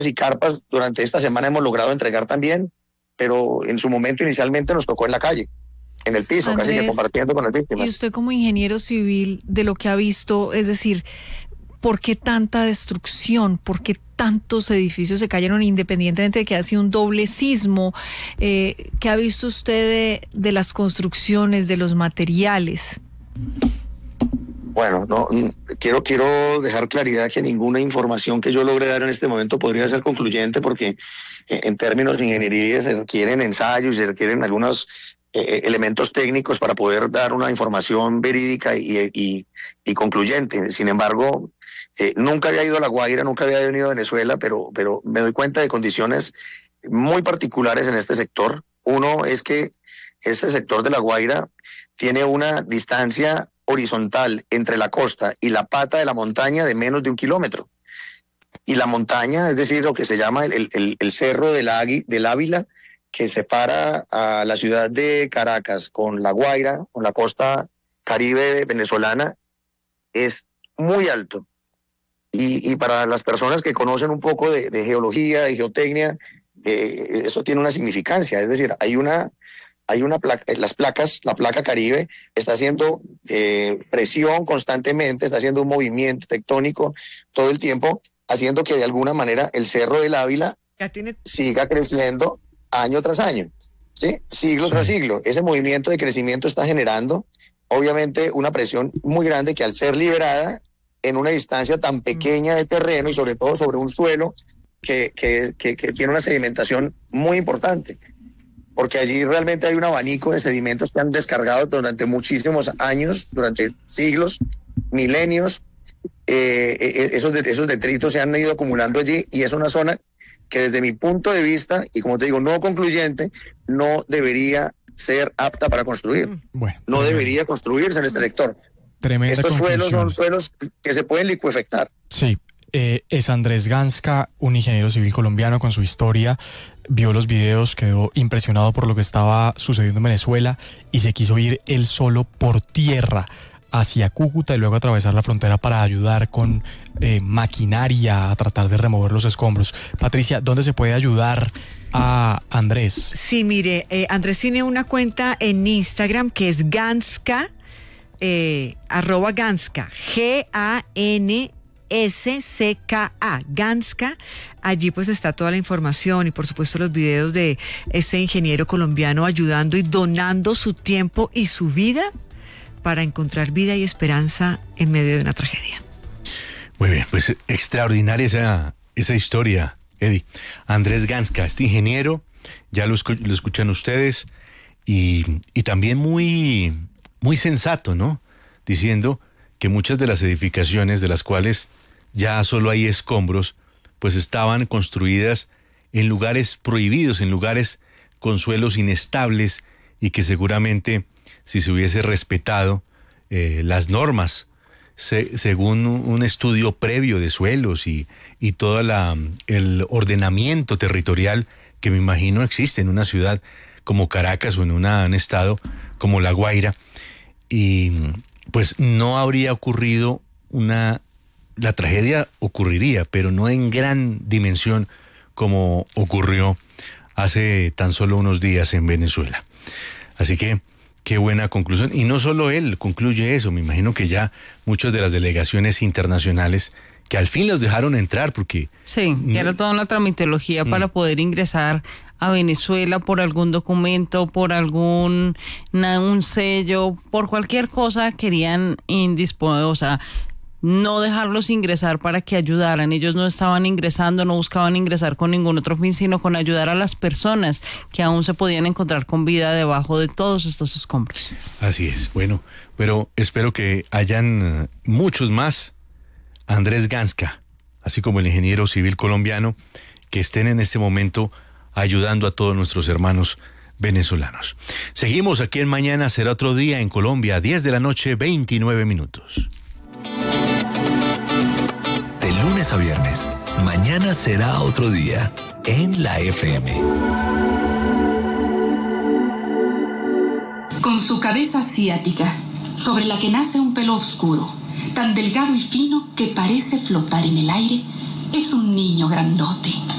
y carpas durante esta semana hemos logrado entregar también, pero en su momento inicialmente nos tocó en la calle, en el piso, Andrés, casi que compartiendo con las víctimas. Y usted como ingeniero civil, de lo que ha visto, es decir, ¿por qué tanta destrucción? ¿Por qué tantos edificios se cayeron independientemente de que ha sido un doble sismo? ¿Qué ha visto usted de las construcciones, de los materiales? Bueno, no, quiero dejar claridad que ninguna información que yo logre dar en este momento podría ser concluyente, porque en términos de ingeniería se requieren ensayos, se requieren algunos elementos técnicos para poder dar una información verídica y concluyente. Sin embargo, nunca había ido a La Guaira, nunca había venido a Venezuela, pero me doy cuenta de condiciones muy particulares en este sector. Uno es que este sector de La Guaira tiene una distancia horizontal entre la costa y la pata de la montaña de menos de 1 kilómetro. Y la montaña, es decir, lo que se llama el cerro del Ávila, que separa a la ciudad de Caracas con La Guaira, con la costa caribe venezolana, es muy alto. Y para las personas que conocen un poco de geología y geotecnia, eso tiene una significancia. Es decir, hay una placa, la placa Caribe está haciendo presión constantemente, está haciendo un movimiento tectónico todo el tiempo, haciendo que de alguna manera el Cerro del Ávila siga creciendo año tras año, ¿sí? Siglo tras siglo. Ese movimiento de crecimiento está generando, obviamente, una presión muy grande que, al ser liberada en una distancia tan pequeña de terreno y sobre todo sobre un suelo que tiene una sedimentación muy importante, porque allí realmente hay un abanico de sedimentos que han descargado durante muchísimos años, durante siglos, milenios. Esos detritos se han ido acumulando allí, y es una zona que, desde mi punto de vista, y como te digo, no concluyente, no debería ser apta para construir. Bueno, no debería construirse en este sector. Tremenda Estos conclusión. suelos son suelos que se pueden licuefectar. Sí. Es Andrés Ganska, un ingeniero civil colombiano con su historia. Vio los videos, quedó impresionado por lo que estaba sucediendo en Venezuela y se quiso ir él solo por tierra hacia Cúcuta y luego atravesar la frontera para ayudar con maquinaria a tratar de remover los escombros. Patricia, ¿dónde se puede ayudar a Andrés? Sí, mire, Andrés tiene una cuenta en Instagram que es Ganska, @Ganska, GANSCKA, Ganska. Allí pues está toda la información y por supuesto los videos de este ingeniero colombiano ayudando y donando su tiempo y su vida para encontrar vida y esperanza en medio de una tragedia. Muy bien, pues extraordinaria esa historia, Eddie. Andrés Ganska, este ingeniero, ya lo escuchan ustedes, y también muy sensato, ¿no? Diciendo que muchas de las edificaciones de las cuales ya solo hay escombros, pues estaban construidas en lugares prohibidos, en lugares con suelos inestables, y que seguramente, si se hubiese respetado las normas, según un estudio previo de suelos y todo el ordenamiento territorial que me imagino existe en una ciudad como Caracas o en un estado como La Guaira, y pues no habría ocurrido la tragedia ocurriría, pero no en gran dimensión como ocurrió hace tan solo unos días en Venezuela. Así que qué buena conclusión. Y no solo él concluye eso, me imagino que ya muchas de las delegaciones internacionales que al fin los dejaron entrar, porque... Sí, que era toda una tramitología para poder ingresar a Venezuela por algún documento, por un sello, por cualquier cosa, querían no dejarlos ingresar para que ayudaran. Ellos no estaban ingresando, no buscaban ingresar con ningún otro fin, sino con ayudar a las personas que aún se podían encontrar con vida debajo de todos estos escombros. Así es. Bueno, pero espero que hayan muchos más Andrés Ganska, así como el ingeniero civil colombiano, que estén en este momento ayudando a todos nuestros hermanos venezolanos. Seguimos aquí en Mañana Será Otro Día en Colombia, 10 de la noche, 29 minutos. De lunes a viernes, Mañana Será Otro Día en la FM. Con su cabeza asiática, sobre la que nace un pelo oscuro, tan delgado y fino que parece flotar en el aire, es un niño grandote.